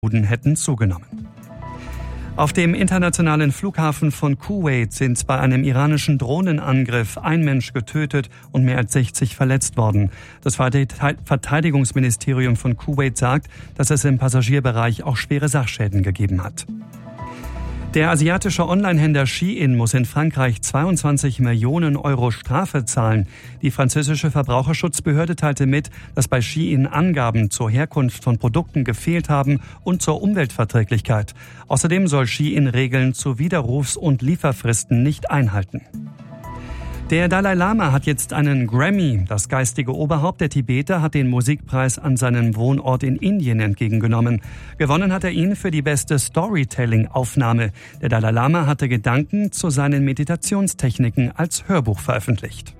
hätten zugenommen. Auf dem internationalen Flughafen von Kuwait sind bei einem iranischen Drohnenangriff ein Mensch getötet und mehr als 60 verletzt worden. Das Verteidigungsministerium von Kuwait sagt, dass es im Passagierbereich auch schwere Sachschäden gegeben hat. Der asiatische Onlinehändler Shein muss in Frankreich 22 Millionen Euro Strafe zahlen. Die französische Verbraucherschutzbehörde teilte mit, dass bei Shein Angaben zur Herkunft von Produkten gefehlt haben und zur Umweltverträglichkeit. Außerdem soll Shein Regeln zu Widerrufs- und Lieferfristen nicht einhalten. Der Dalai Lama hat jetzt einen Grammy. Das geistige Oberhaupt der Tibeter hat den Musikpreis an seinem Wohnort in Indien entgegengenommen. Gewonnen hat er ihn für die beste Storytelling-Aufnahme. Der Dalai Lama hatte Gedanken zu seinen Meditationstechniken als Hörbuch veröffentlicht.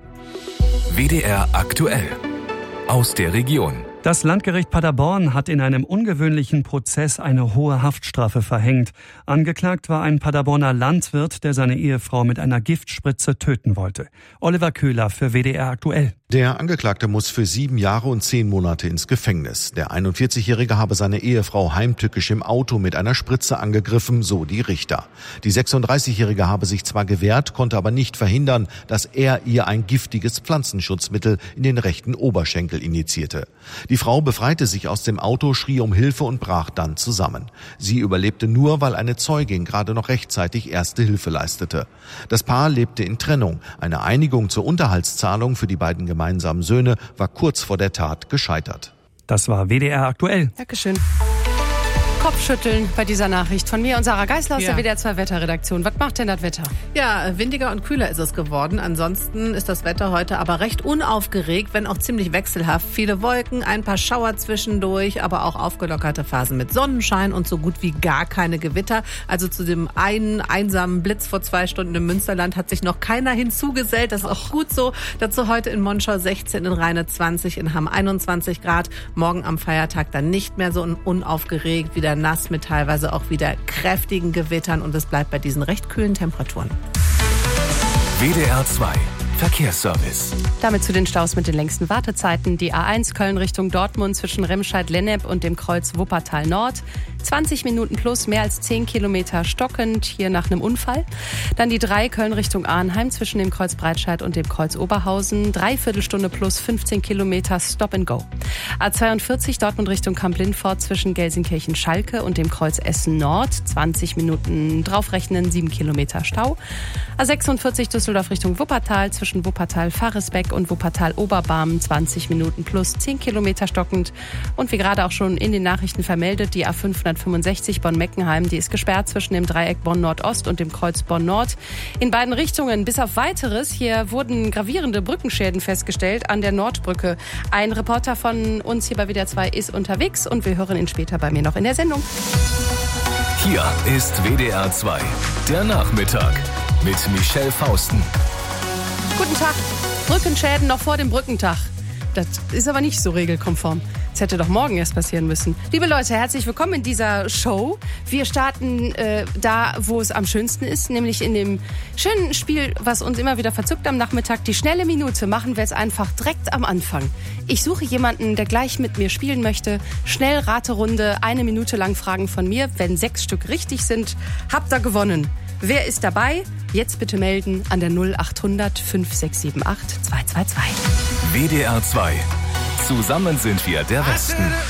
WDR aktuell. Aus der Region. Das Landgericht Paderborn hat in einem ungewöhnlichen Prozess eine hohe Haftstrafe verhängt. Angeklagt war ein Paderborner Landwirt, der seine Ehefrau mit einer Giftspritze töten wollte. Oliver Köhler für WDR aktuell. Der Angeklagte muss für 7 Jahre und 10 Monate ins Gefängnis. Der 41-Jährige habe seine Ehefrau heimtückisch im Auto mit einer Spritze angegriffen, so die Richter. Die 36-Jährige habe sich zwar gewehrt, konnte aber nicht verhindern, dass er ihr ein giftiges Pflanzenschutzmittel in den rechten Oberschenkel injizierte. Die Frau befreite sich aus dem Auto, schrie um Hilfe und brach dann zusammen. Sie überlebte nur, weil eine Zeugin gerade noch rechtzeitig erste Hilfe leistete. Das Paar lebte in Trennung. Eine Einigung zur Unterhaltszahlung für die beiden gemeinsamen Söhne war kurz vor der Tat gescheitert. Das war WDR aktuell. Dankeschön. Kopfschütteln bei dieser Nachricht von mir und Sarah Geisler aus der WDR 2 Wetterredaktion. Was macht denn das Wetter? Ja, windiger und kühler ist es geworden. Ansonsten ist das Wetter heute aber recht unaufgeregt, wenn auch ziemlich wechselhaft. Viele Wolken, ein paar Schauer zwischendurch, aber auch aufgelockerte Phasen mit Sonnenschein und so gut wie gar keine Gewitter. Also zu dem einen einsamen Blitz vor 2 Stunden im Münsterland hat sich noch keiner hinzugesellt. Das ist auch gut so. Dazu heute in Monschau 16, in Rheine 20, in Hamm 21 Grad. Morgen am Feiertag dann nicht mehr so unaufgeregt, wieder nass mit teilweise auch wieder kräftigen Gewittern und es bleibt bei diesen recht kühlen Temperaturen. WDR 2 Verkehrsservice. Damit zu den Staus mit den längsten Wartezeiten. Die A1 Köln Richtung Dortmund zwischen Remscheid-Lennep und dem Kreuz Wuppertal Nord. 20 Minuten plus, mehr als 10 Kilometer stockend, hier nach einem Unfall. Dann die 3 Köln Richtung Arnheim zwischen dem Kreuz Breitscheid und dem Kreuz Oberhausen. 3/4 Stunde plus 15 Kilometer Stop and Go. A42 Dortmund Richtung Kamp-Lindfort zwischen Gelsenkirchen-Schalke und dem Kreuz Essen Nord. 20 Minuten draufrechnen, 7 Kilometer Stau. A46 Düsseldorf Richtung Wuppertal zwischen Wuppertal-Faresbeck und Wuppertal-Oberbarm. 20 Minuten plus 10 Kilometer stockend. Und wie gerade auch schon in den Nachrichten vermeldet, die A565 Bonn-Meckenheim, die ist gesperrt zwischen dem Dreieck Bonn-Nordost und dem Kreuz Bonn-Nord. In beiden Richtungen, bis auf Weiteres. Hier wurden gravierende Brückenschäden festgestellt an der Nordbrücke. Ein Reporter von uns hier bei WDR 2 ist unterwegs und wir hören ihn später bei mir noch in der Sendung. Hier ist WDR 2, der Nachmittag mit Michelle Fausten. Guten Tag. Brückenschäden noch vor dem Brückentag. Das ist aber nicht so regelkonform. Das hätte doch morgen erst passieren müssen. Liebe Leute, herzlich willkommen in dieser Show. Wir starten da, wo es am schönsten ist, nämlich in dem schönen Spiel, was uns immer wieder verzückt am Nachmittag. Die schnelle Minute machen wir jetzt einfach direkt am Anfang. Ich suche jemanden, der gleich mit mir spielen möchte. Schnell Raterunde, 1 Minute lang Fragen von mir. Wenn 6 Stück richtig sind, habt ihr gewonnen. Wer ist dabei? Jetzt bitte melden an der 0800 5678 222. WDR 2. Zusammen sind wir der Westen.